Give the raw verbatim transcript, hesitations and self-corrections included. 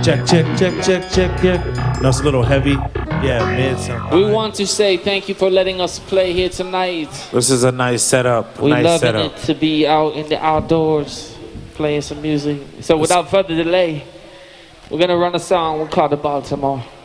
Check, check, check, check, check, check. No, it's a little heavy. Yeah, mid something. We want to say thank you for letting us play here tonight. This is a nice setup. We nice loving setup. it to be out in the outdoors playing some music. So without further delay, we're gonna run a song called the Baltimore.